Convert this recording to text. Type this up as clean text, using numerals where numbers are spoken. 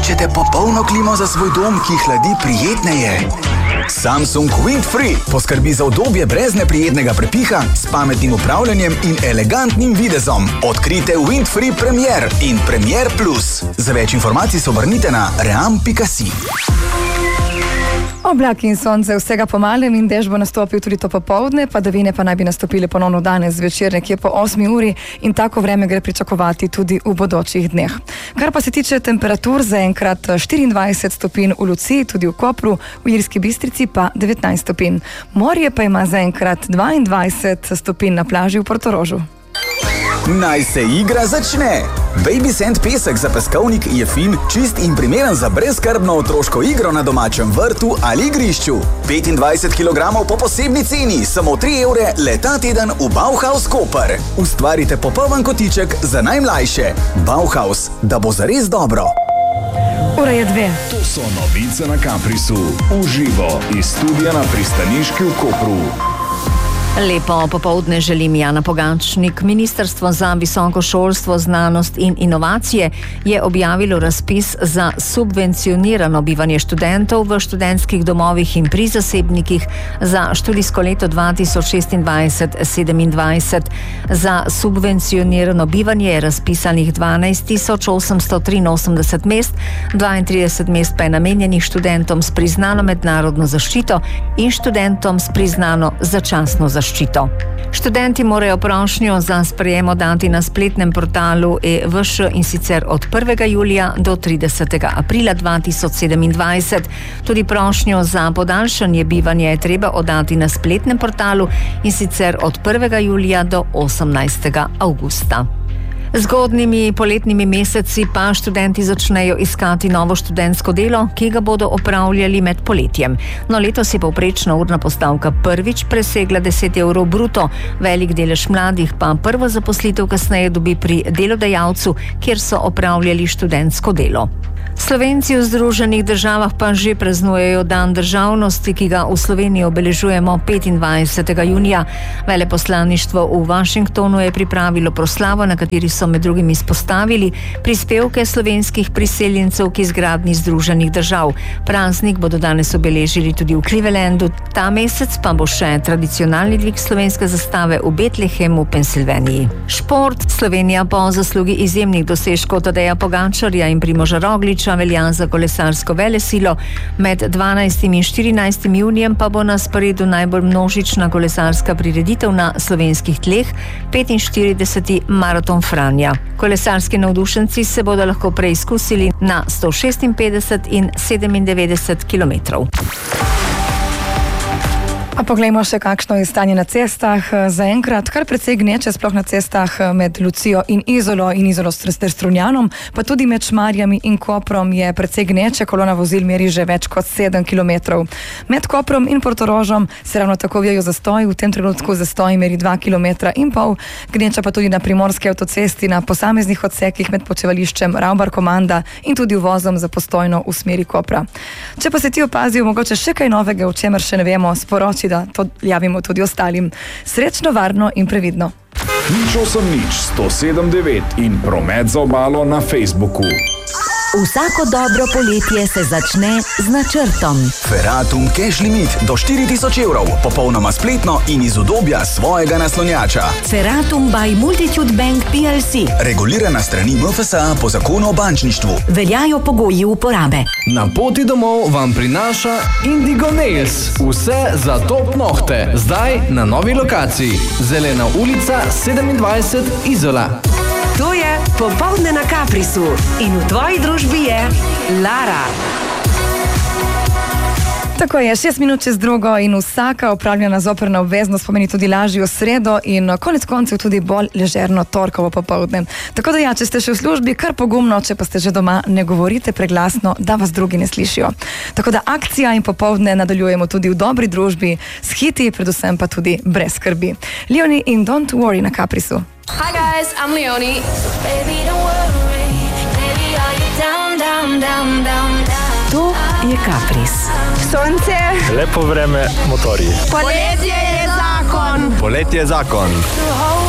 Iščete popolno klimo za svoj dom, ki hladi prijetneje? Samsung Windfree poskrbi za udobje brez neprijetnega prepiha, s pametnim upravljanjem in elegantnim videzom. Odkrite Windfree Premier in Premier Plus. Za več informacij se obrnite na ream.si. Oblaki in sonce vsega pomalem in dež bo nastopil tudi to popoldne, padavine pa naj bi nastopile ponovno danes zvečer nekje po 8 uri in tako vreme gre pričakovati tudi v bodočih dneh. Kar pa se tiče temperatur, zaenkrat 24 stopinj v Luciji, tudi v Kopru, v Ilirski Bistrici pa 19 stopinj. Morje pa ima zaenkrat 22 stopinj na plaži v Portorožu. Naj se igra začne! Baby Sand pesek za peskovnik je fin, čist in primeren za brezskrbno otroško igro na domačem vrtu ali igrišču. 25 kg po posebni ceni, samo 3 evre le ta teden v Bauhaus Koper. Ustvarite popoln kotiček za najmlajše. Bauhaus, da bo zares dobro. Ura je 2. To so novice na Kaprisu. Uživo iz studia na pristaniški v Kopru. Lepo popoldne želim Jana Pogačnik. Ministrstvo za visoko šolstvo, znanost in inovacije je objavilo razpis za subvencionirano bivanje študentov v študentskih domovih in pri zasebnikih za študijsko leto 2026-27. Za subvencionirano bivanje je razpisanih 12.883 mest, 32 mest pa je namenjenih študentom s priznano mednarodno zaščito in študentom s priznano začasno zaščito. Študenti morajo prošnjo za sprejem oddati na spletnem portalu EVŠ in sicer od 1. julija do 30. aprila 2027. Tudi prošnjo za podaljšanje bivanja je treba oddati na spletnem portalu in sicer od 1. julija do 18. avgusta. Zgodnjimi poletnimi meseci pa študenti začnejo iskati novo študentsko delo, ki ga bodo opravljali med poletjem. No, letos je povprečna urna postavka prvič presegla 10 evrov bruto, velik delež mladih pa prvo zaposlitev kasneje dobi pri delodajalcu, kjer so opravljali študentsko delo. Slovenci v Združenih državah pa že praznujejo dan državnosti, ki ga v Sloveniji obeležujemo 25. junija. Veleposlaništvo v Washingtonu je pripravilo proslavo, na kateri so med drugim izpostavili prispevke slovenskih priseljencev k izgradnji Združenih držav. Praznik bodo danes obeležili tudi v Clevelandu, ta mesec pa bo še tradicionalni dvig slovenske zastave v Betlehemu v Pensilvaniji. Šport. Slovenija po zaslugi izjemnih dosežkov Tadeja Pogačarja in Primoža Rogliča velja za kolesarsko velesilo. Med 12. in 14. junijem pa bo na sporedu najbolj množična kolesarska prireditev na slovenskih tleh, 45. maraton Franja. Kolesarski navdušenci se bodo lahko preizkusili na 156 in 97 kilometrov. A poglejmo še, kakšno je stanje na cestah. Zaenkrat kar precej gneče, sploh na cestah med Lucijo in Izolo s Strunjanom, pa tudi med Šmarjami in Koprom je precej gneče, kolona vozil meri že več kot 7 kilometrov. Med Koprom in Portorožom se ravno tako vijajo zastoji, v tem trenutku zastoj meri 2,5 kilometra, gneča pa tudi na primorski avtocesti, na posameznih odsekih med počevališčem Ravbar-Komanda in tudi uvozom za Postojno v smeri Kopra. Če pa se ti opazijo mogoče še kaj novega, o čemer še ne vemo, sporoči, da to javimo tudi ostalim. Srečno, varno in previdno. 88179 in promet za obalo na Facebooku. Vsako dobro poletje se začne z načrtom. Ferratum Cash Limit do 4000 evrov, popolnoma spletno in iz udobja svojega naslonjača. Ferratum by Multitude Bank PLC. Regulirana strani MFSA po zakonu o bančništvu. Veljajo pogoji uporabe. Na poti domov vam prinaša Indigo Nails. Vse za top nohte. Zdaj na novi lokaciji. Zelena ulica 27 Izola. To je Popoldne na Kaprisu in v tvoji družbi je Lara. Tako je, 6 minut čez drugo in vsaka opravljena zoprna obveznost pomeni tudi lažjo sredo in konec koncev tudi bolj ležerno torkovo popoldne. Tako da ja, če ste še v službi, kar pogumno, če pa ste že doma, ne govorite preglasno, da vas drugi ne slišijo. Tako da akcija in popoldne nadaljujemo tudi v dobri družbi, s hiti, predvsem pa tudi brez skrbi. Leonie in Don't Worry na Kaprisu. Hi guys, I'm Leonie. Baby, don't worry. Baby, are you down, down, down, down, down? To je Kapris. Sonce. Lepo vreme, motorji. Poletje je zakon. Poletje je zakon.